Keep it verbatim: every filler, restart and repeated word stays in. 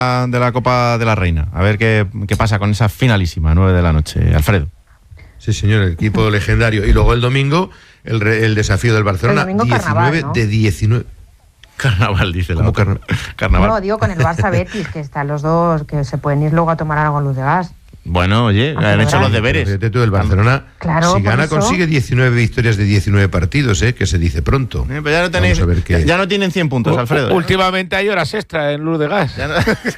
de la Copa de la Reina. A ver qué, qué pasa con esa finalísima, nueve de la noche. Alfredo. Sí, señor, el equipo legendario. Y luego el domingo, el, re, el desafío del Barcelona, el domingo diecinueve carnaval, ¿no? de diecinueve. Carnaval, dice la ¿Cómo otra. carna- Carnaval. No, digo con el Barça Betis, que están los dos, que se pueden ir luego a tomar algo en Luz de Gas. Bueno, oye, Ah, han hecho ¿verdad? los deberes. Fíjate tú, el Barcelona, Claro, si por gana, eso. consigue diecinueve victorias de diecinueve partidos, ¿eh? Que se dice pronto. Eh, pero ya no tenéis, Vamos a ver qué- ya no tienen cien puntos, Alfredo. ¿eh? Últimamente hay horas extra en Luz de Gas. Ya no-